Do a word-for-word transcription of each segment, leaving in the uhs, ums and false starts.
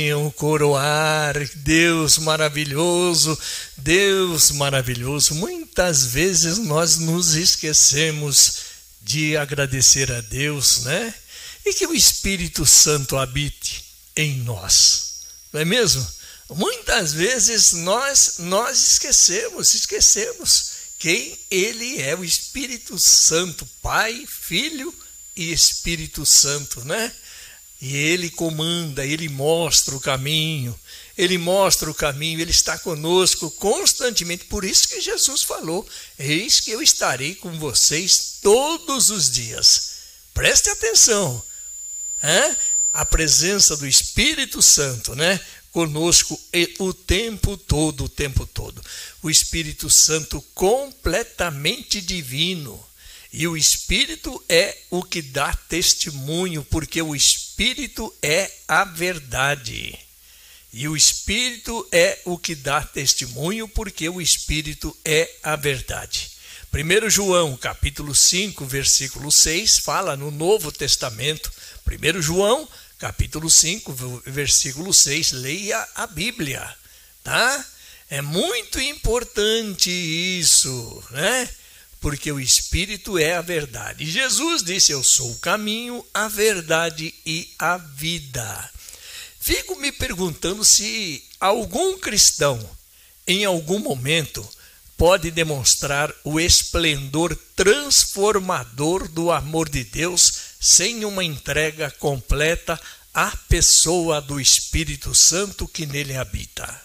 Coroar, Deus maravilhoso, Deus maravilhoso. Muitas vezes nós nos esquecemos de agradecer a Deus, né? E que o Espírito Santo habite em nós, não é mesmo? Muitas vezes nós, nós esquecemos, esquecemos quem Ele é, o Espírito Santo, Pai, Filho e Espírito Santo, né? E Ele comanda, Ele mostra o caminho, Ele mostra o caminho, Ele está conosco constantemente. Por isso que Jesus falou, eis que eu estarei com vocês todos os dias. Preste atenção, hein? A presença do Espírito Santo, né? Conosco o tempo todo, o tempo todo. O Espírito Santo completamente divino. E o Espírito é o que dá testemunho, porque o Espírito é a verdade. E o Espírito é o que dá testemunho, porque o Espírito é a verdade. primeiro João, capítulo cinco, versículo seis, fala no Novo Testamento. primeiro João, capítulo cinco, versículo seis, leia a Bíblia, tá? É muito importante isso, né? Porque o Espírito é a verdade. E Jesus disse, eu sou o caminho, a verdade e a vida. Fico me perguntando se algum cristão, em algum momento, pode demonstrar o esplendor transformador do amor de Deus sem uma entrega completa à pessoa do Espírito Santo que nele habita.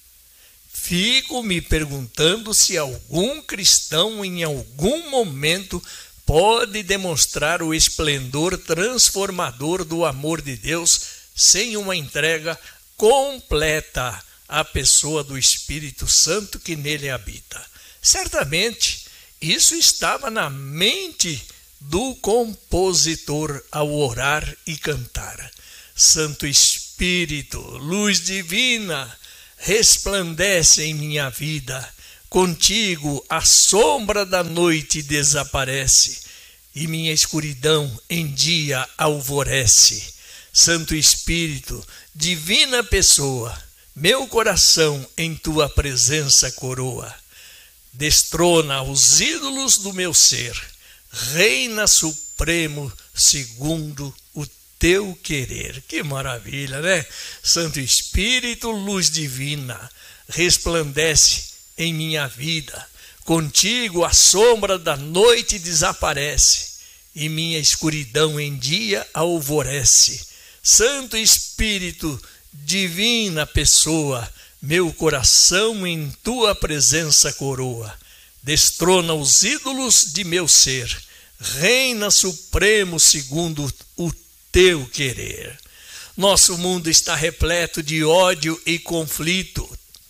Fico me perguntando se algum cristão em algum momento pode demonstrar o esplendor transformador do amor de Deus sem uma entrega completa à pessoa do Espírito Santo que nele habita. Certamente, isso estava na mente do compositor ao orar e cantar. Santo Espírito, luz divina, resplandece em minha vida, contigo a sombra da noite desaparece, e minha escuridão em dia alvorece. Santo Espírito, divina pessoa, meu coração em tua presença coroa. Destrona os ídolos do meu ser, reina supremo segundo o teu querer. Que maravilha, né? Santo Espírito, luz divina, resplandece em minha vida. Contigo a sombra da noite desaparece e minha escuridão em dia alvorece. Santo Espírito, divina pessoa, meu coração em tua presença coroa. Destrona os ídolos de meu ser, reina supremo segundo o teu querer. Nosso mundo está repleto de ódio e conflito.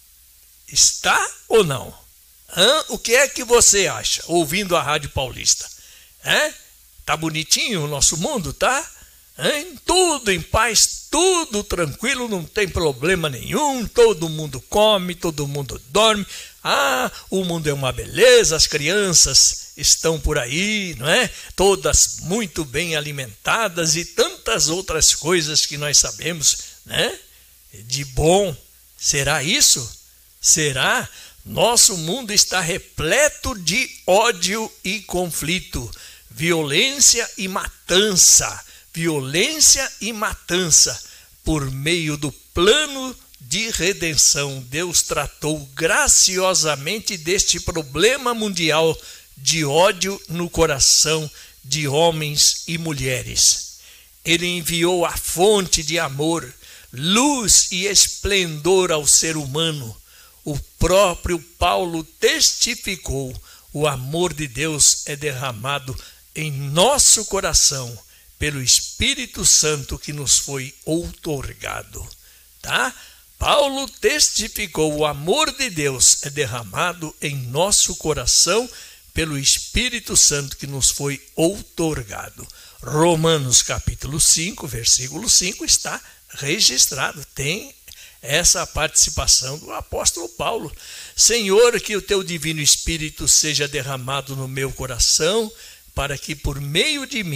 Está ou não? Hã? O que é que você acha, ouvindo a Rádio Paulista? Hã? Tá bonitinho o nosso mundo, tá? Hã? Tudo em paz, tudo tranquilo, não tem problema nenhum, todo mundo come, todo mundo dorme. Ah, o mundo é uma beleza, as crianças estão por aí, não é? Todas muito bem alimentadas e tantas outras coisas que nós sabemos, né? De bom. Será isso? Será? Nosso mundo está repleto de ódio e conflito, violência e matança, violência e matança. Por meio do plano de redenção, Deus tratou graciosamente deste problema mundial de ódio no coração de homens e mulheres. Ele enviou a fonte de amor, luz e esplendor ao ser humano. O próprio Paulo testificou: o amor de Deus é derramado em nosso coração pelo Espírito Santo que nos foi outorgado. Tá? Paulo testificou: o amor de Deus é derramado em nosso coração pelo Espírito Santo que nos foi outorgado. Romanos capítulo cinco, versículo cinco está registrado, tem essa participação do apóstolo Paulo. Senhor, que o teu divino Espírito seja derramado no meu coração, para que por meio de mim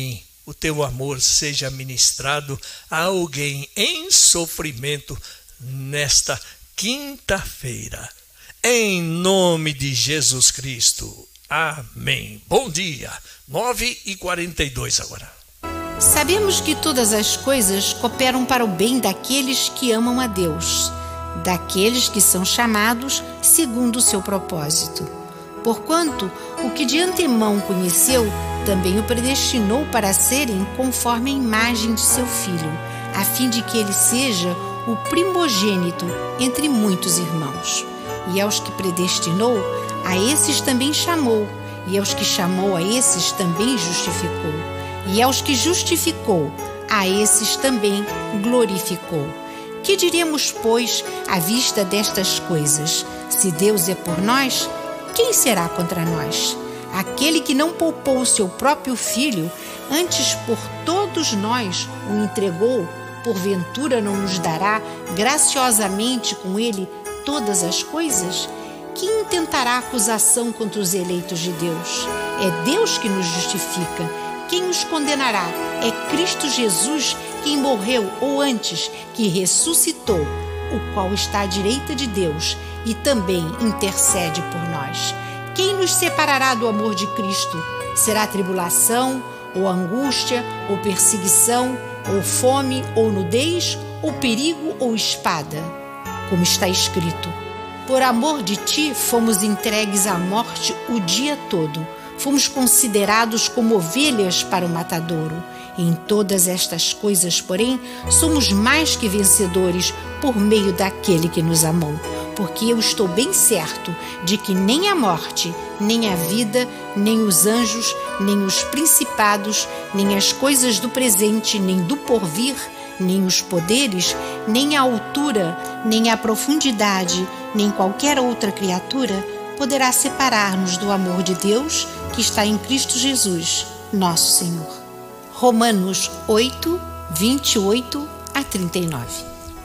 o teu amor seja ministrado a alguém em sofrimento nesta quinta-feira. Em nome de Jesus Cristo. Amém. Bom dia. nove e quarenta e dois agora. Sabemos que todas as coisas cooperam para o bem daqueles que amam a Deus, daqueles que são chamados segundo o seu propósito. Porquanto o que de antemão conheceu, também o predestinou para serem conforme a imagem de seu Filho, a fim de que ele seja o primogênito entre muitos irmãos. E aos que predestinou, a esses também chamou, e aos que chamou, a esses também justificou, e aos que justificou, a esses também glorificou. Que diremos, pois, à vista destas coisas? Se Deus é por nós, quem será contra nós? Aquele que não poupou o seu próprio Filho, antes por todos nós o entregou, porventura não nos dará graciosamente com ele todas as coisas? Quem intentará acusação contra os eleitos de Deus? É Deus que nos justifica. Quem os condenará? É Cristo Jesus, quem morreu, ou antes, que ressuscitou, o qual está à direita de Deus e também intercede por nós. Quem nos separará do amor de Cristo? Será tribulação, ou angústia, ou perseguição, ou fome, ou nudez, ou perigo, ou espada? Como está escrito: por amor de ti fomos entregues à morte o dia todo, fomos considerados como ovelhas para o matadouro. Em todas estas coisas, porém, somos mais que vencedores por meio daquele que nos amou. Porque eu estou bem certo de que nem a morte, nem a vida, nem os anjos, nem os principados, nem as coisas do presente, nem do porvir, nem os poderes, nem a altura, nem a profundidade, nem qualquer outra criatura poderá separar-nos do amor de Deus que está em Cristo Jesus, nosso Senhor. Romanos oito, vinte e oito a trinta e nove.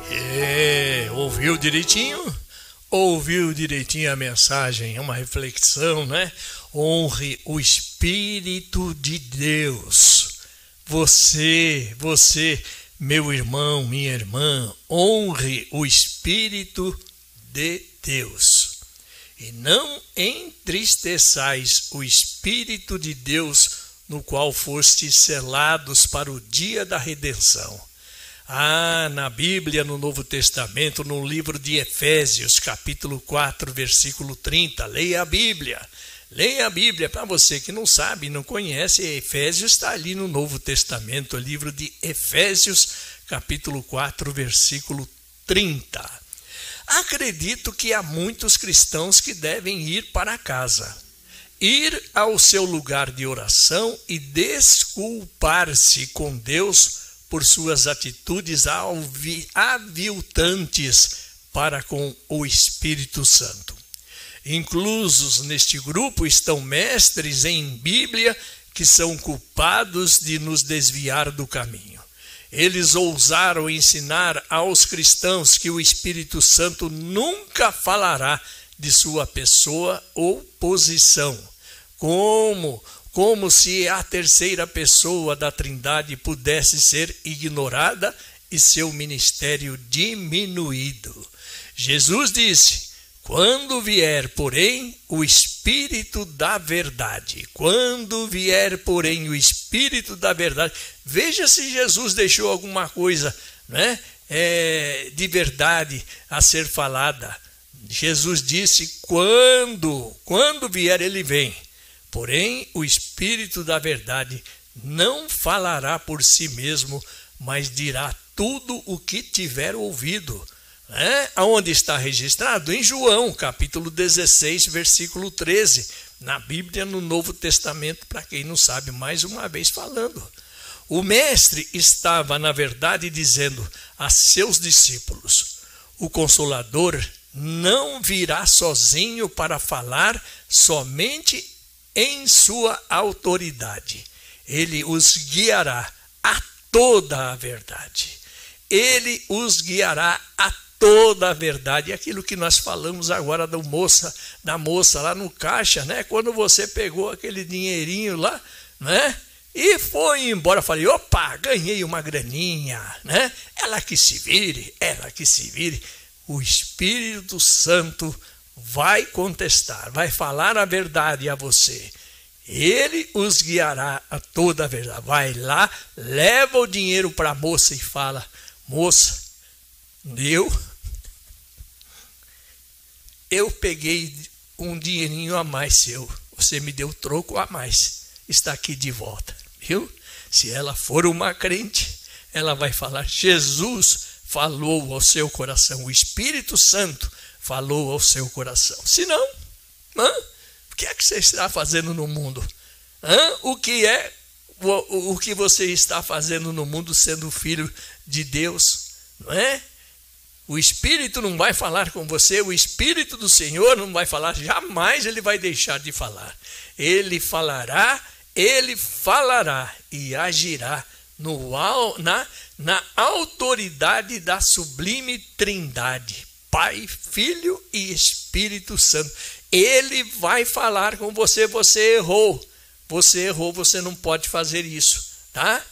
É, ouviu direitinho? Ouviu direitinho a mensagem, é uma reflexão, né? Honre o Espírito de Deus. Você, você, meu irmão, minha irmã, honre o Espírito de Deus. E não entristeçais o Espírito de Deus, no qual fostes selados para o dia da redenção. Ah, na Bíblia, no Novo Testamento, no livro de Efésios, capítulo quatro, versículo trinta, leia a Bíblia. Leia a Bíblia, para você que não sabe, não conhece, Efésios está ali no Novo Testamento, o livro de Efésios, capítulo quatro, versículo trinta. Acredito que há muitos cristãos que devem ir para casa, ir ao seu lugar de oração e desculpar-se com Deus por suas atitudes aviltantes para com o Espírito Santo. Inclusos neste grupo estão mestres em Bíblia que são culpados de nos desviar do caminho. Eles ousaram ensinar aos cristãos que o Espírito Santo nunca falará de sua pessoa ou posição, como, como se a terceira pessoa da Trindade pudesse ser ignorada e seu ministério diminuído. Jesus disse: quando vier, porém, o Espírito da verdade, quando vier, porém, o Espírito da verdade, veja se Jesus deixou alguma coisa, né, é, de verdade a ser falada. Jesus disse: quando, quando vier, ele vem. Porém, o Espírito da verdade não falará por si mesmo, mas dirá tudo o que tiver ouvido. É, aonde está registrado? Em João, capítulo dezesseis, versículo treze, na Bíblia, no Novo Testamento, para quem não sabe, mais uma vez falando. O mestre estava, na verdade, dizendo a seus discípulos: o Consolador não virá sozinho para falar somente em sua autoridade. Ele os guiará a toda a verdade. Ele os guiará a toda a verdade. Aquilo que nós falamos agora da moça, da moça lá no caixa, né? Quando você pegou aquele dinheirinho lá, né? E foi embora. Falei, opa, ganhei uma graninha, né? Ela que se vire, ela que se vire. O Espírito Santo vai contestar, vai falar a verdade a você. Ele os guiará a toda a verdade. Vai lá, leva o dinheiro para a moça e fala, moça, eu, eu peguei um dinheirinho a mais seu. Você me deu troco a mais. Está aqui de volta, viu? Se ela for uma crente, ela vai falar, Jesus falou ao seu coração, o Espírito Santo falou ao seu coração. Se não, hã? O que é que você está fazendo no mundo? Hã? O que é o, o que você está fazendo no mundo sendo filho de Deus? Não é? O Espírito não vai falar com você, o Espírito do Senhor não vai falar, jamais ele vai deixar de falar. Ele falará, ele falará e agirá no, na, na autoridade da sublime Trindade, Pai, Filho e Espírito Santo. Ele vai falar com você, você errou, você errou, você não pode fazer isso, tá?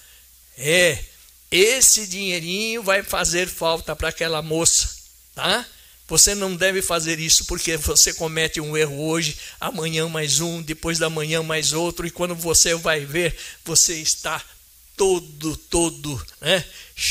É, esse dinheirinho vai fazer falta para aquela moça, tá? Você não deve fazer isso porque você comete um erro hoje, amanhã mais um, depois da manhã mais outro, e quando você vai ver, você está todo, todo, né,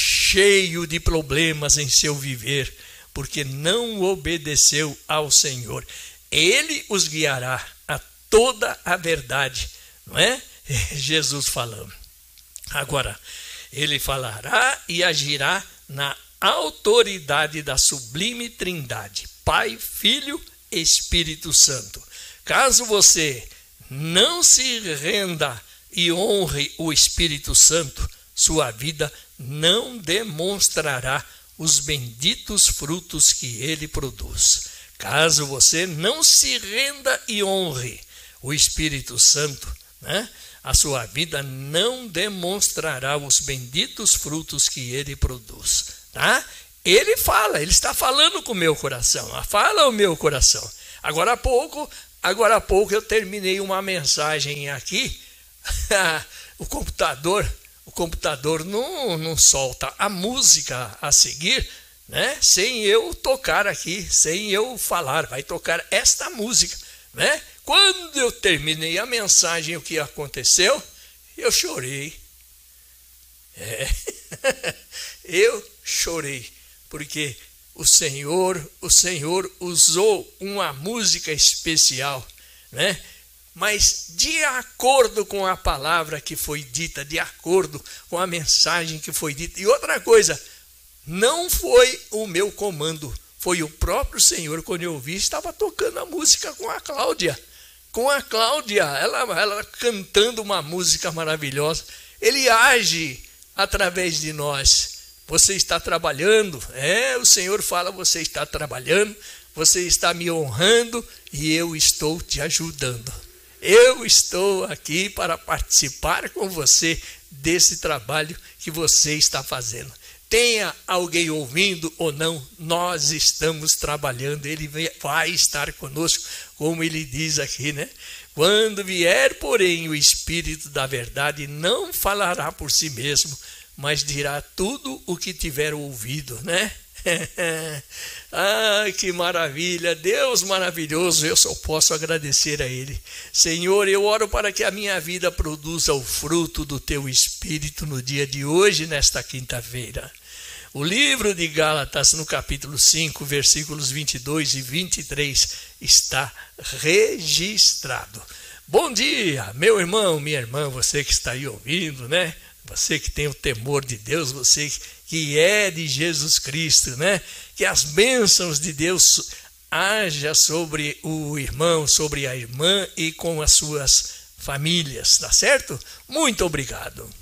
cheio de problemas em seu viver, porque não obedeceu ao Senhor. Ele os guiará a toda a verdade, não é? Jesus falando. Agora, ele falará e agirá na autoridade da sublime Trindade, Pai, Filho, Espírito Santo. Caso você não se renda e honre o Espírito Santo, sua vida não demonstrará os benditos frutos que ele produz. Caso você não se renda e honre o Espírito Santo, né, a sua vida não demonstrará os benditos frutos que ele produz, tá? Ele fala, ele está falando com o meu coração, fala o meu coração. Agora há pouco, agora há pouco eu terminei uma mensagem aqui, o computador, o computador não, não solta a música a seguir, né? Sem eu tocar aqui, sem eu falar, vai tocar esta música, né? Quando eu terminei a mensagem, o que aconteceu? Eu chorei. É. Eu chorei, porque o Senhor, o Senhor usou uma música especial, né? Mas de acordo com a palavra que foi dita, de acordo com a mensagem que foi dita. E outra coisa, não foi o meu comando, foi o próprio Senhor. Quando eu vi, estava tocando a música com a Cláudia. Com a Cláudia, ela, ela cantando uma música maravilhosa. Ele age através de nós. Você está trabalhando, é, o Senhor fala, você está trabalhando, você está me honrando e eu estou te ajudando. Eu estou aqui para participar com você desse trabalho que você está fazendo. Tenha alguém ouvindo ou não, nós estamos trabalhando, ele vai estar conosco, como ele diz aqui, né? Quando vier, porém, o Espírito da verdade, não falará por si mesmo, mas dirá tudo o que tiver ouvido, né? Ah, que maravilha, Deus maravilhoso, eu só posso agradecer a Ele. Senhor, eu oro para que a minha vida produza o fruto do Teu Espírito no dia de hoje, nesta quinta-feira. O livro de Gálatas, no capítulo cinco, versículos vinte e dois e vinte e três, está registrado. Bom dia, meu irmão, minha irmã, você que está aí ouvindo, né? Você que tem o temor de Deus, você que é de Jesus Cristo, né? Que as bênçãos de Deus haja sobre o irmão, sobre a irmã e com as suas famílias, tá certo? Muito obrigado.